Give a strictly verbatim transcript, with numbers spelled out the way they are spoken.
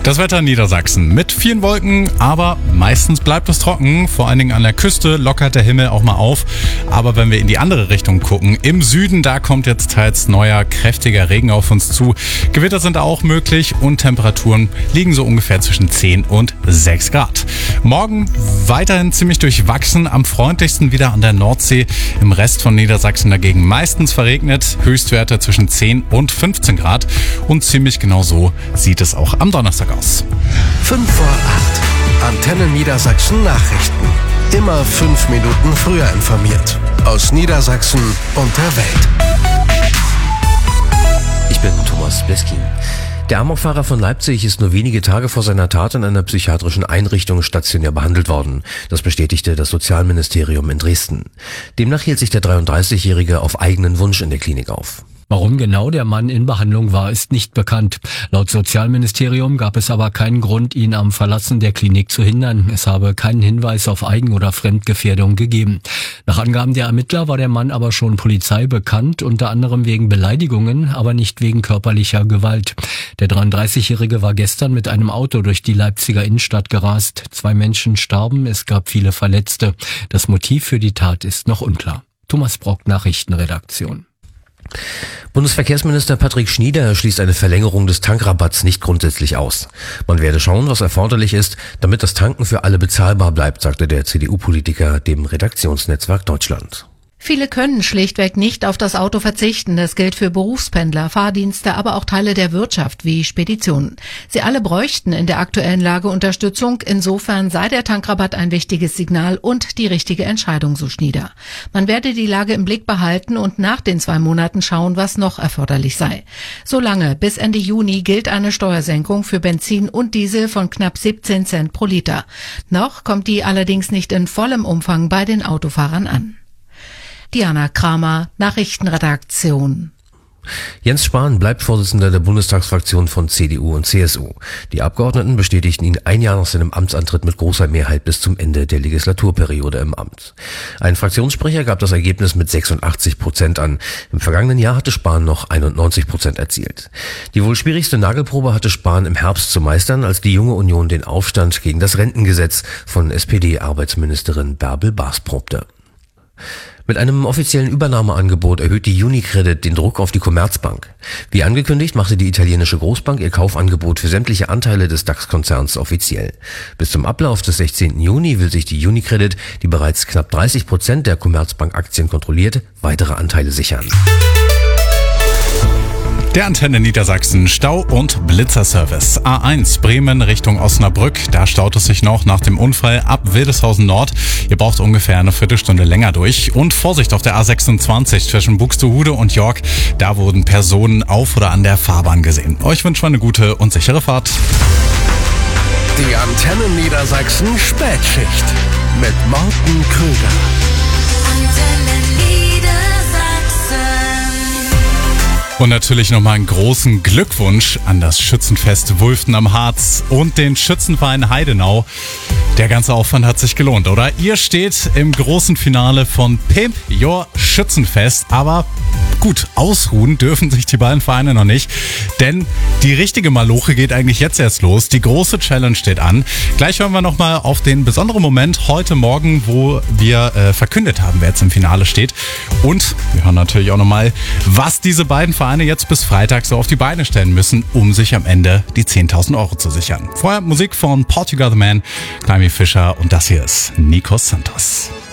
Das Wetter in Niedersachsen mit vielen Wolken, aber meistens bleibt es trocken. Vor allen Dingen an der Küste lockert der Himmel auch mal auf. Aber wenn wir in die andere Richtung gucken, im Süden, da kommt jetzt teils neuer, kräftiger Regen auf uns zu. Gewitter sind auch möglich und Temperaturen liegen so ungefähr zwischen zehn und sechs Grad. Morgen weiterhin ziemlich durchwachsen, am freundlichsten wieder an der Nordsee. Im Rest von Niedersachsen dagegen meistens verregnet, Höchstwerte zwischen zehn und fünfzehn Grad. Und ziemlich genau so sieht es auch am Donnerstag aus. fünf vor acht. Antenne Niedersachsen Nachrichten. Immer fünf Minuten früher informiert. Aus Niedersachsen und der Welt. Ich bin Thomas Bleskin. Der Amokfahrer von Leipzig ist nur wenige Tage vor seiner Tat in einer psychiatrischen Einrichtung stationär behandelt worden. Das bestätigte das Sozialministerium in Dresden. Demnach hielt sich der dreiunddreißigjährige auf eigenen Wunsch in der Klinik auf. Warum genau der Mann in Behandlung war, ist nicht bekannt. Laut Sozialministerium gab es aber keinen Grund, ihn am Verlassen der Klinik zu hindern. Es habe keinen Hinweis auf Eigen- oder Fremdgefährdung gegeben. Nach Angaben der Ermittler war der Mann aber schon Polizei bekannt, unter anderem wegen Beleidigungen, aber nicht wegen körperlicher Gewalt. Der dreiunddreißigjährige war gestern mit einem Auto durch die Leipziger Innenstadt gerast. Zwei Menschen starben, es gab viele Verletzte. Das Motiv für die Tat ist noch unklar. Thomas Brock, Nachrichtenredaktion. Bundesverkehrsminister Patrick Schnieder schließt eine Verlängerung des Tankrabatts nicht grundsätzlich aus. Man werde schauen, was erforderlich ist, damit das Tanken für alle bezahlbar bleibt, sagte der C D U-Politiker dem Redaktionsnetzwerk Deutschland. Viele können schlichtweg nicht auf das Auto verzichten. Das gilt für Berufspendler, Fahrdienste, aber auch Teile der Wirtschaft wie Speditionen. Sie alle bräuchten in der aktuellen Lage Unterstützung. Insofern sei der Tankrabatt ein wichtiges Signal und die richtige Entscheidung, so Schnieder. Man werde die Lage im Blick behalten und nach den zwei Monaten schauen, was noch erforderlich sei. Solange bis Ende Juni gilt eine Steuersenkung für Benzin und Diesel von knapp siebzehn Cent pro Liter. Noch kommt die allerdings nicht in vollem Umfang bei den Autofahrern an. Diana Kramer, Nachrichtenredaktion. Jens Spahn bleibt Vorsitzender der Bundestagsfraktion von C D U und C S U. Die Abgeordneten bestätigten ihn ein Jahr nach seinem Amtsantritt mit großer Mehrheit bis zum Ende der Legislaturperiode im Amt. Ein Fraktionssprecher gab das Ergebnis mit sechsundachtzig Prozent an. Im vergangenen Jahr hatte Spahn noch einundneunzig Prozent erzielt. Die wohl schwierigste Nagelprobe hatte Spahn im Herbst zu meistern, als die Junge Union den Aufstand gegen das Rentengesetz von S P D-Arbeitsministerin Bärbel Baas probte. Mit einem offiziellen Übernahmeangebot erhöht die UniCredit den Druck auf die Commerzbank. Wie angekündigt, machte die italienische Großbank ihr Kaufangebot für sämtliche Anteile des DAX-Konzerns offiziell. Bis zum Ablauf des sechzehnten Juni will sich die UniCredit, die bereits knapp dreißig Prozent der Commerzbank-Aktien kontrolliert, weitere Anteile sichern. Der Antenne Niedersachsen Stau- und Blitzerservice. A eins Bremen Richtung Osnabrück. Da staut es sich noch nach dem Unfall ab Wildeshausen Nord. Ihr braucht ungefähr eine Viertelstunde länger durch. Und Vorsicht auf der A sechsundzwanzig zwischen Buxtehude und York. Da wurden Personen auf oder an der Fahrbahn gesehen. Euch wünschen wir eine gute und sichere Fahrt. Die Antenne Niedersachsen Spätschicht mit Morten Krüger. Und natürlich nochmal einen großen Glückwunsch an das Schützenfest Wulften am Harz und den Schützenverein Heidenau. Der ganze Aufwand hat sich gelohnt, oder? Ihr steht im großen Finale von Pimp Your Schützenfest, aber gut, ausruhen dürfen sich die beiden Vereine noch nicht, denn die richtige Maloche geht eigentlich jetzt erst los. Die große Challenge steht an. Gleich hören wir nochmal auf den besonderen Moment heute Morgen, wo wir äh, verkündet haben, wer jetzt im Finale steht. Und wir hören natürlich auch nochmal, was diese beiden Vereine jetzt bis Freitag so auf die Beine stellen müssen, um sich am Ende die zehntausend Euro zu sichern. Vorher Musik von Portugal the Man, Climby Fisher und das hier ist Nikos Santos.